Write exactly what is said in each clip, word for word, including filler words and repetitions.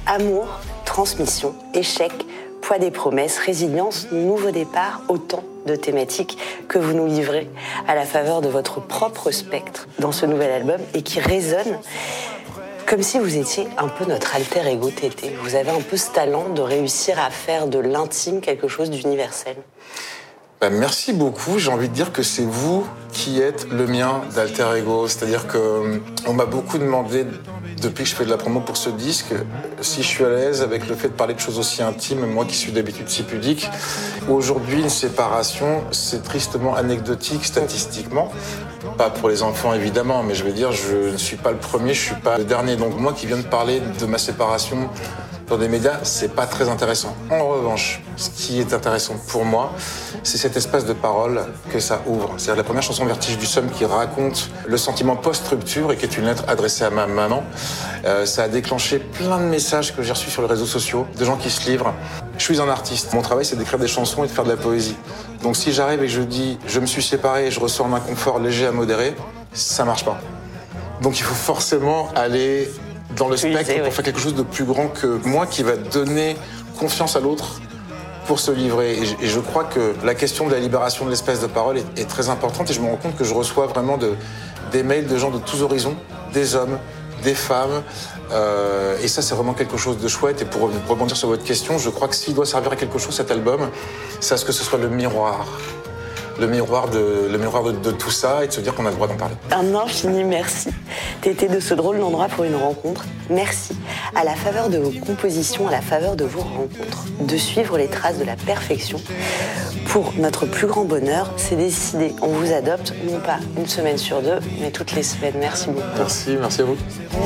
Amour, transmission, échec, poids des promesses, résilience, nouveau départ, autant de thématiques que vous nous livrez à la faveur de votre propre spectre dans ce nouvel album et qui résonnent comme si vous étiez un peu notre alter ego Tété. Vous avez un peu ce talent de réussir à faire de l'intime quelque chose d'universel. Ben, merci beaucoup. J'ai envie de dire que c'est vous qui êtes le mien d'alter ego. C'est-à-dire que on m'a beaucoup demandé, depuis que je fais de la promo pour ce disque, si je suis à l'aise avec le fait de parler de choses aussi intimes, moi qui suis d'habitude si pudique. Aujourd'hui, une séparation, c'est tristement anecdotique statistiquement. Pas pour les enfants évidemment, mais je veux dire, je ne suis pas le premier, je suis pas le dernier. Donc moi qui viens de parler de ma séparation dans des médias, c'est pas très intéressant. En revanche, ce qui est intéressant pour moi, c'est cet espace de parole que ça ouvre. C'est-à-dire la première chanson Vertige du Somme qui raconte le sentiment post-rupture et qui est une lettre adressée à ma maman. Euh, ça a déclenché plein de messages que j'ai reçus sur les réseaux sociaux, de gens qui se livrent. Je suis un artiste. Mon travail, c'est d'écrire des chansons et de faire de la poésie. Donc si j'arrive et que je dis « je me suis séparé et je ressors un inconfort léger à modéré », ça marche pas. Donc il faut forcément aller dans le spectre pour faire quelque chose de plus grand que moi qui va donner confiance à l'autre pour se livrer. Et je crois que la question de la libération de l'espace de parole est, est très importante et je me rends compte que je reçois vraiment de, des mails de gens de tous horizons, des hommes, des femmes. Euh, et ça, c'est vraiment quelque chose de chouette. Et pour rebondir sur votre question, je crois que s'il doit servir à quelque chose, cet album, c'est à ce que ce soit le miroir. Le miroir, de, le miroir de, de tout ça et de se dire qu'on a le droit d'en parler. Un infini merci. Tété de ce drôle d'endroit pour une rencontre. Merci. À la faveur de vos compositions, à la faveur de vos rencontres, de suivre les traces de la perfection. Pour notre plus grand bonheur, c'est décidé. On vous adopte, non pas une semaine sur deux, mais toutes les semaines. Merci beaucoup. Merci, merci à vous.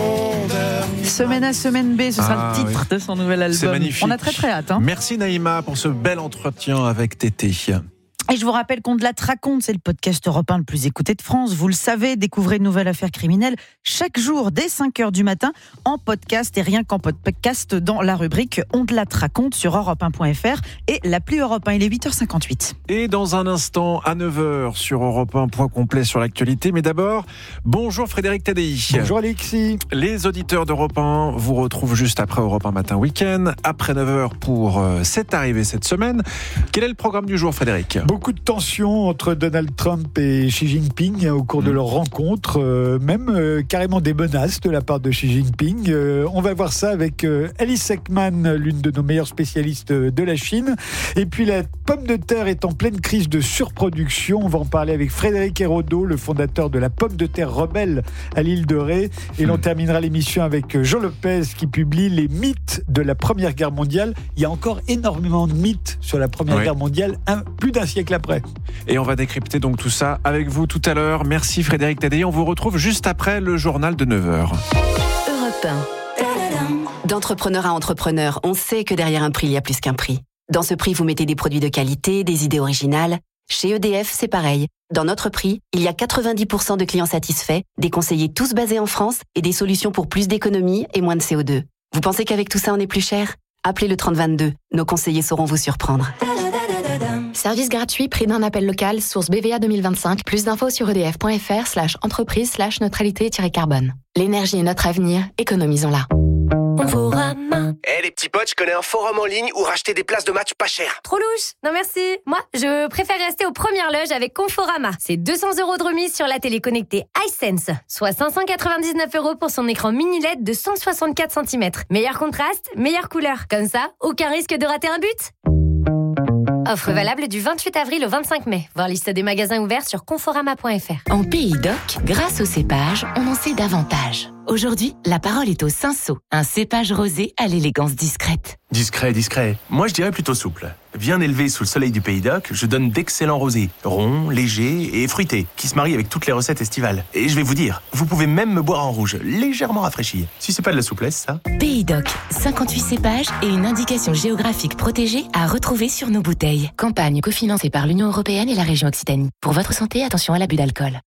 Semaine à semaine B, ce sera ah, le titre oui. de son nouvel album. C'est magnifique. On a très très hâte. Hein. Merci Naïma pour ce bel entretien avec Tété. Et je vous rappelle qu'on de la raconte, c'est le podcast Europe un le plus écouté de France. Vous le savez, découvrez une nouvelle affaire criminelle chaque jour dès cinq heures du matin en podcast et rien qu'en podcast dans la rubrique On de la raconte sur europe un point f r et l'appli Europe un. Il est huit heures cinquante-huit. Et dans un instant, à neuf heures sur Europe un, point complet sur l'actualité. Mais d'abord, bonjour Frédéric Tadei. Bonjour Alexis. Les auditeurs d'Europe un vous retrouvent juste après Europe un Matin Week-end, après neuf heures pour euh, C'est arrivé cette semaine. Quel est le programme du jour, Frédéric ? Beaucoup de tensions entre Donald Trump et Xi Jinping au cours mmh. de leur rencontre, euh, même euh, carrément des menaces de la part de Xi Jinping. Euh, on va voir ça avec euh, Alice Ekman, l'une de nos meilleures spécialistes de la Chine. Et puis la pomme de terre est en pleine crise de surproduction. On va en parler avec Frédéric Hérodeau, le fondateur de la pomme de terre rebelle à l'île de Ré. Et mmh. l'on terminera l'émission avec Jean Lopez qui publie les mythes de la Première Guerre mondiale. Il y a encore énormément de mythes sur la Première oui. Guerre mondiale, un, plus d'un siècle après. Et on va décrypter donc tout ça avec vous tout à l'heure. Merci Frédéric Tadei. On vous retrouve juste après le journal de neuf heures. Europe un. D'entrepreneur à entrepreneur, on sait que derrière un prix, il y a plus qu'un prix. Dans ce prix, vous mettez des produits de qualité, des idées originales. Chez E D F, c'est pareil. Dans notre prix, il y a quatre-vingt-dix pour cent de clients satisfaits, des conseillers tous basés en France et des solutions pour plus d'économie et moins de C O deux. Vous pensez qu'avec tout ça, on est plus cher ? Appelez le trente vingt-deux. Nos conseillers sauront vous surprendre. Service gratuit, prix d'un appel local, source B V A deux mille vingt-cinq. Plus d'infos sur edf.fr slash entreprise slash neutralité-carbone. L'énergie est notre avenir, économisons-la. Conforama. Eh hey, les petits potes, je connais un forum en ligne où racheter des places de match pas cher. Trop louche. Non merci. Moi, je préfère rester aux premières loges avec Conforama. C'est deux cents euros de remise sur la télé connectée iSense, soit cinq cent quatre-vingt-dix-neuf euros pour son écran mini L E D de cent soixante-quatre centimètres. Meilleur contraste, meilleure couleur. Comme ça, aucun risque de rater un but. Offre valable du vingt-huit avril au vingt-cinq mai. Voir liste des magasins ouverts sur conforama point f r. En Pays d'Oc, grâce au cépage, on en sait davantage. Aujourd'hui, la parole est au Cinsault, un cépage rosé à l'élégance discrète. Discret, discret. Moi, je dirais plutôt souple. Bien élevé sous le soleil du Pays d'Oc, je donne d'excellents rosés, ronds, légers et fruités, qui se marient avec toutes les recettes estivales. Et je vais vous dire, vous pouvez même me boire en rouge, légèrement rafraîchi. Si c'est pas de la souplesse, ça. Pays d'Oc, cinquante-huit cépages et une indication géographique protégée à retrouver sur nos bouteilles. Campagne cofinancée par l'Union européenne et la région Occitanie. Pour votre santé, attention à l'abus d'alcool.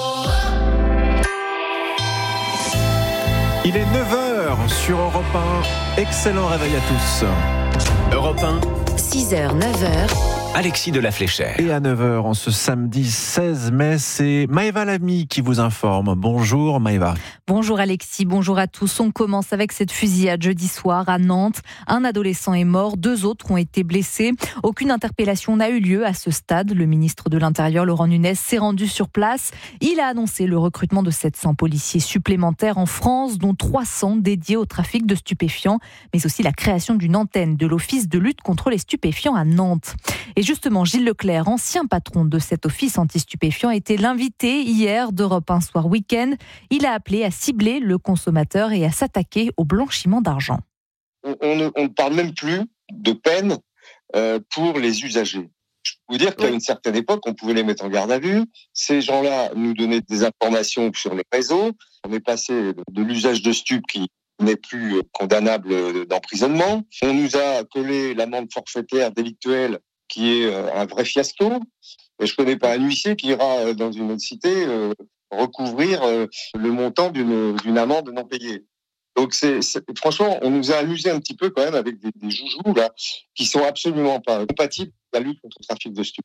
Il est neuf heures sur Europe un. Excellent réveil à tous. Europe un. six heures, neuf heures. Alexis de la Fléchère. Et à neuf heures, en ce samedi seize mai, c'est Maëva Lamy qui vous informe. Bonjour Maëva. Bonjour Alexis, bonjour à tous. On commence avec cette fusillade jeudi soir à Nantes. Un adolescent est mort, deux autres ont été blessés. Aucune interpellation n'a eu lieu à ce stade. Le ministre de l'Intérieur, Laurent Nunez, s'est rendu sur place. Il a annoncé le recrutement de sept cents policiers supplémentaires en France, dont trois cents dédiés au trafic de stupéfiants, mais aussi la création d'une antenne de l'Office de lutte contre les stupéfiants à Nantes. Et justement, Gilles Leclerc, ancien patron de cet office anti-stupéfiant, était l'invité hier d'Europe un Soir Week-end. Il a appelé à cibler le consommateur et à s'attaquer au blanchiment d'argent. On, on, ne, on ne parle même plus de peine euh, pour les usagers. Je peux vous dire qu'à une certaine époque, on pouvait les mettre en garde à vue. Ces gens-là nous donnaient des informations sur les réseaux. On est passé de l'usage de stupes qui n'est plus condamnable d'emprisonnement. On nous a collé l'amende forfaitaire délictuelle qui est un vrai fiasco. Et je connais pas un huissier qui ira dans une autre cité euh, recouvrir euh, le montant d'une, d'une amende non payée. Donc c'est, c'est, franchement, on nous a amusé un petit peu quand même avec des, des joujoux là qui sont absolument pas compatibles avec la lutte contre le trafic de stupes.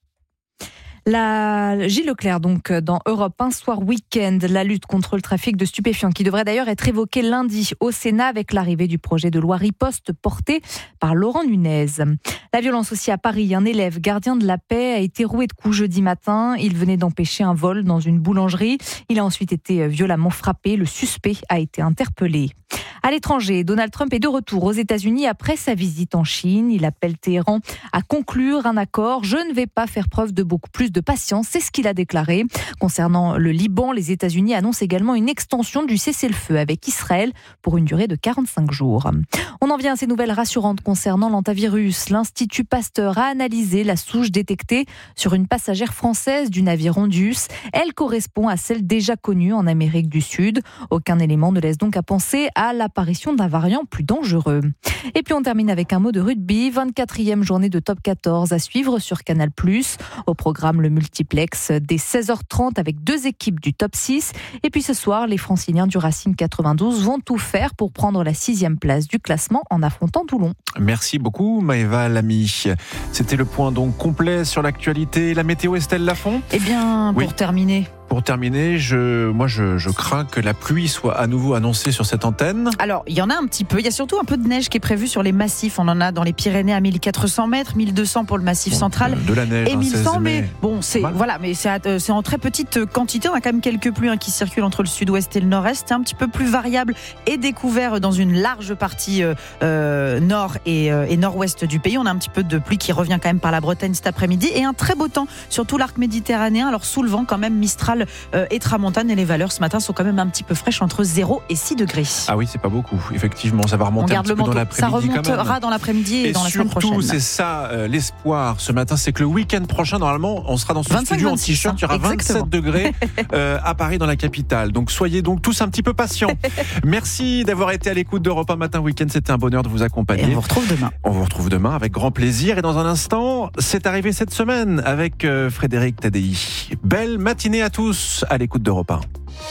La Gilles Leclerc, donc, dans Europe un Soir Week-end, la lutte contre le trafic de stupéfiants qui devrait d'ailleurs être évoquée lundi au Sénat avec l'arrivée du projet de loi Riposte porté par Laurent Nunez. La violence aussi à Paris. Un élève gardien de la paix a été roué de coups jeudi matin. Il venait d'empêcher un vol dans une boulangerie. Il a ensuite été violemment frappé. Le suspect a été interpellé. À l'étranger, Donald Trump est de retour aux États-Unis après sa visite en Chine. Il appelle Téhéran à conclure un accord. Je ne vais pas faire preuve de beaucoup plus de patience, c'est ce qu'il a déclaré. Concernant le Liban, les États-Unis annoncent également une extension du cessez-le-feu avec Israël pour une durée de quarante-cinq jours. On en vient à ces nouvelles rassurantes concernant l'antivirus. L'Institut Pasteur a analysé la souche détectée sur une passagère française du navire Ondius. Elle correspond à celle déjà connue en Amérique du Sud. Aucun élément ne laisse donc à penser à l'apparition d'un variant plus dangereux. Et puis on termine avec un mot de rugby. vingt-quatrième journée de top quatorze à suivre sur Canal plus. Au programme, le multiplex dès seize heures trente avec deux équipes du top six. Et puis ce soir, les Franciliens du Racing quatre-vingt-douze vont tout faire pour prendre la sixième place du classement en affrontant Toulon. Merci beaucoup Maëva Lamy. C'était le point donc complet sur l'actualité. La météo, Estelle Lafont. Eh bien, pour oui. terminer... Pour terminer, je, moi je, je crains que la pluie soit à nouveau annoncée sur cette antenne. Alors, il y en a un petit peu. Il y a surtout un peu de neige qui est prévue sur les massifs. On en a dans les Pyrénées à mille quatre cents mètres, mille deux cents pour le massif bon, central. De la neige, et mille cent, hein, mais bon, c'est, voilà, mais c'est, euh, c'est en très petite quantité. On a quand même quelques pluies hein, qui circulent entre le sud-ouest et le nord-est. C'est un petit peu plus variable et découvert dans une large partie euh, euh, nord et, euh, et nord-ouest du pays. On a un petit peu de pluie qui revient quand même par la Bretagne cet après-midi. Et un très beau temps sur tout l'arc méditerranéen. Alors, sous le vent, quand même, Mistral euh, et Tramontane. Et les valeurs ce matin sont quand même un petit peu fraîches entre zéro et six degrés. Ah oui, c'est pas beaucoup. Effectivement, ça va remonter un petit peu dans l'après-midi. Ça remontera dans l'après-midi et, et dans la semaine prochaine. Et surtout, c'est ça euh, l'espoir ce matin, c'est que le week-end prochain, normalement, on sera dans ce studio en t-shirt. Il y aura Exactement. vingt-sept degrés euh, à Paris, dans la capitale. Donc soyez donc tous un petit peu patients. Merci d'avoir été à l'écoute d'Europe un Matin Week-end. C'était un bonheur de vous accompagner. Et on vous retrouve demain. On vous retrouve demain avec grand plaisir. Et dans un instant, c'est arrivé cette semaine avec euh, Frédéric Tadei. Belle matinée à tous à l'écoute d'Europe un.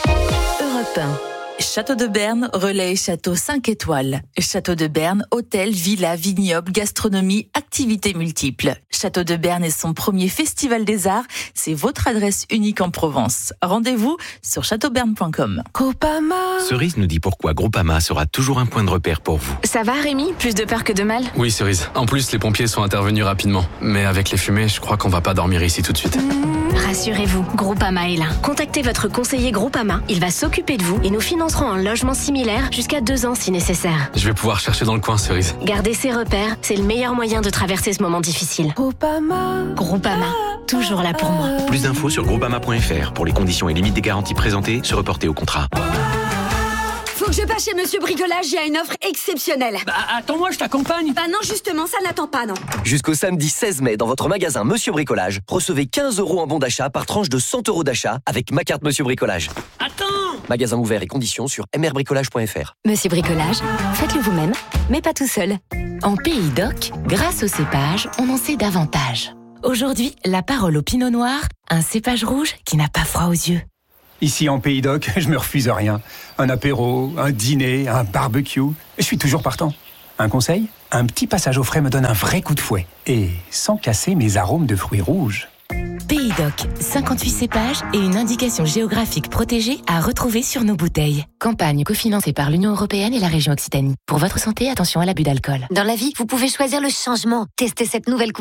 Europe un. Château de Berne, relais château cinq étoiles. Château de Berne, hôtel, villa, vignoble, gastronomie, activités multiples. Château de Berne est son premier festival des arts. C'est votre adresse unique en Provence. Rendez-vous sur château berne point com. Groupama. Cerise nous dit pourquoi Groupama sera toujours un point de repère pour vous. Ça va Rémi ? Plus de peur que de mal ? Oui Cerise. En plus les pompiers sont intervenus rapidement. Mais avec les fumées, je crois qu'on va pas dormir ici tout de suite. Mmh, rassurez-vous, Groupama est là. Contactez votre conseiller Groupama. Il va s'occuper de vous et nous financerons un logement similaire jusqu'à deux ans si nécessaire. Je vais pouvoir chercher dans le coin, Cerise. Garder ses repères, c'est le meilleur moyen de traverser ce moment difficile. Groupama. Groupama, toujours là pour moi. Plus d'infos sur groupama point f r. Pour les conditions et limites des garanties présentées, se reporter au contrat. Faut que je passe chez Monsieur Bricolage, il y a une offre exceptionnelle. Bah attends-moi, je t'accompagne. Bah non, justement, ça n'attend pas, non. Jusqu'au samedi seize mai, dans votre magasin Monsieur Bricolage, recevez quinze euros en bon d'achat par tranche de cent euros d'achat avec ma carte Monsieur Bricolage. Attends. Magasin ouvert et conditions sur m r bricolage point f r. Monsieur Bricolage, faites-le vous-même, mais pas tout seul. En Pays d'Oc, grâce au cépage, on en sait davantage. Aujourd'hui, la parole au Pinot Noir, un cépage rouge qui n'a pas froid aux yeux. Ici en Pays d'Oc, je me refuse rien. Un apéro, un dîner, un barbecue, je suis toujours partant. Un conseil ? Un petit passage au frais me donne un vrai coup de fouet. Et sans casser mes arômes de fruits rouges. Pays Doc, cinquante-huit cépages et une indication géographique protégée à retrouver sur nos bouteilles. Campagne cofinancée par l'Union européenne et la région Occitanie. Pour votre santé, attention à l'abus d'alcool. Dans la vie, vous pouvez choisir le changement. Testez cette nouvelle coupe